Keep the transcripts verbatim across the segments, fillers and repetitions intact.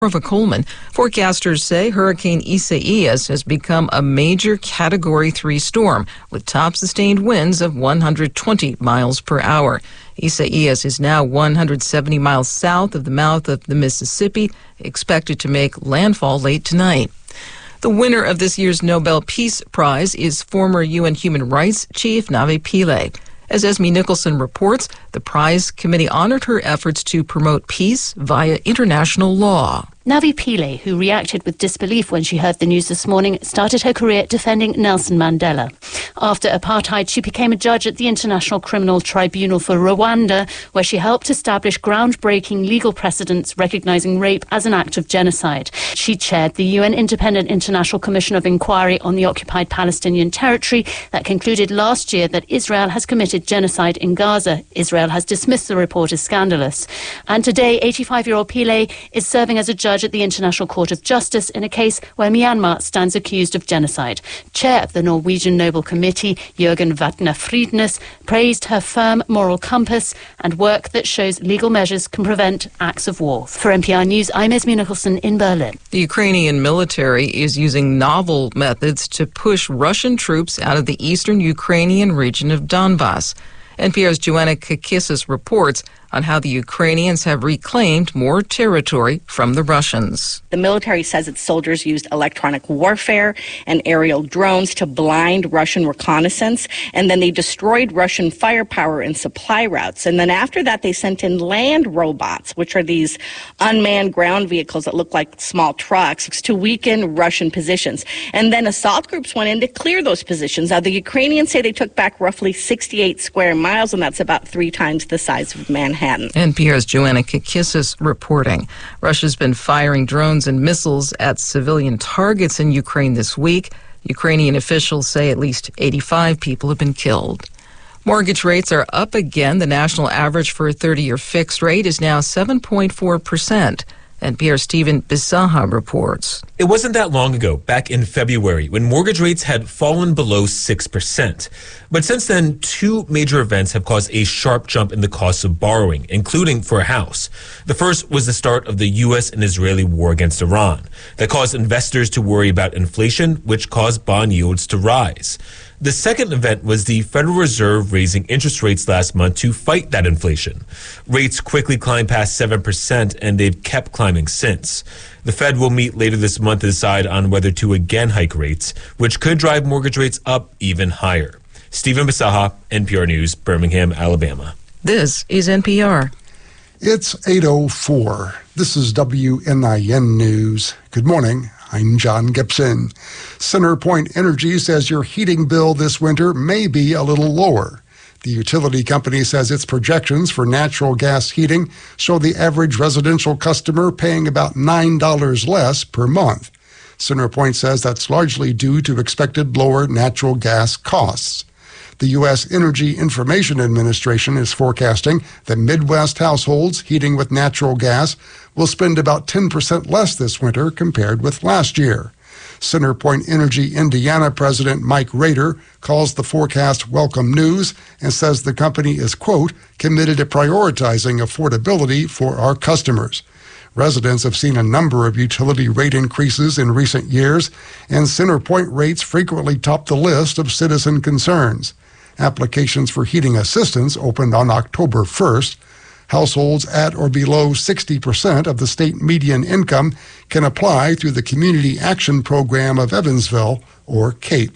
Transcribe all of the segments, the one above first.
Coleman. Forecasters say Hurricane Isaias has become a major Category three storm with top sustained winds of one hundred twenty miles per hour. Isaias is now one hundred seventy miles south of the mouth of the Mississippi, expected to make landfall late tonight. The winner of this year's Nobel Peace Prize is former U N Human Rights Chief Navi Pillay. As Esme Nicholson reports, the prize committee honored her efforts to promote peace via international law. Navi Pillay, who reacted with disbelief when she heard the news this morning, started her career defending Nelson Mandela. After apartheid, she became a judge at the International Criminal Tribunal for Rwanda, where she helped establish groundbreaking legal precedents recognizing rape as an act of genocide. She chaired the U N Independent International Commission of Inquiry on the occupied Palestinian territory that concluded last year that Israel has committed genocide in Gaza. Israel has dismissed the report as scandalous. And today, eighty-five-year-old Pillay is serving as a judge at the International Court of Justice in a case where Myanmar stands accused of genocide. Chair of the Norwegian Nobel Committee, Jørgen Vatne Friednes, praised her firm moral compass and work that shows legal measures can prevent acts of war. For N P R News, I'm Esme Nicholson in Berlin. The Ukrainian military is using novel methods to push Russian troops out of the eastern Ukrainian region of Donbas. N P R's Joanna Kakissis reports on how the Ukrainians have reclaimed more territory from the Russians. The military says its soldiers used electronic warfare and aerial drones to blind Russian reconnaissance, and then they destroyed Russian firepower and supply routes. And then after that, they sent in land robots, which are these unmanned ground vehicles that look like small trucks, to weaken Russian positions. And then assault groups went in to clear those positions. Now, the Ukrainians say they took back roughly sixty-eight square miles, and that's about three times the size of Manhattan. N P R's Joanna Kakissis reporting. Russia's been firing drones and missiles at civilian targets in Ukraine this week. Ukrainian officials say at least eighty-five people have been killed. Mortgage rates are up again. The national average for a thirty-year fixed rate is now seven point four percent. N P R's Stephen Bisaha reports. It wasn't that long ago, back in February, when mortgage rates had fallen below six percent. But since then, two major events have caused a sharp jump in the cost of borrowing, including for a house. The first was the start of the U S and Israeli war against Iran. That caused investors to worry about inflation, which caused bond yields to rise. The second event was the Federal Reserve raising interest rates last month to fight that inflation. Rates quickly climbed past seven percent, and they've kept climbing since. The Fed will meet later this month to decide on whether to again hike rates, which could drive mortgage rates up even higher. Stephen Bisaha, N P R News, Birmingham, Alabama. This is N P R. It's eight oh four. This is W N I N News. Good morning. I'm John Gibson. CenterPoint Energy says your heating bill this winter may be a little lower. The utility company says its projections for natural gas heating show the average residential customer paying about nine dollars less per month. CenterPoint says that's largely due to expected lower natural gas costs. The U S Energy Information Administration is forecasting that Midwest households heating with natural gas will spend about ten percent less this winter compared with last year. CenterPoint Energy Indiana President Mike Rader calls the forecast welcome news and says the company is, quote, committed to prioritizing affordability for our customers. Residents have seen a number of utility rate increases in recent years, and CenterPoint rates frequently top the list of citizen concerns. Applications for heating assistance opened on October first. Households at or below sixty percent of the state median income can apply through the Community Action Program of Evansville, or CAPE.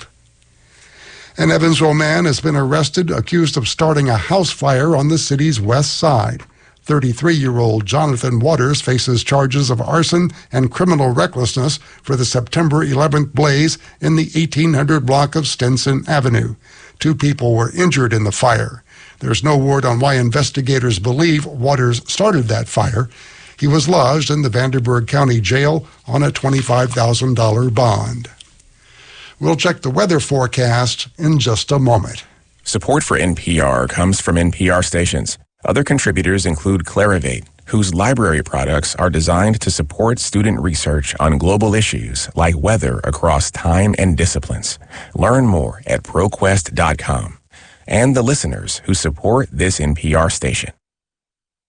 An Evansville man has been arrested accused of starting a house fire on the city's west side. thirty-three-year-old Jonathan Waters faces charges of arson and criminal recklessness for the September eleventh blaze in the eighteen hundred block of Stinson Avenue. Two people were injured in the fire. There's no word on why investigators believe Waters started that fire. He was lodged in the Vanderburgh County Jail on a twenty-five thousand dollars bond. We'll check the weather forecast in just a moment. Support for N P R comes from N P R stations. Other contributors include Clarivate, whose library products are designed to support student research on global issues like weather across time and disciplines. Learn more at ProQuest dot com. And the listeners who support this N P R station.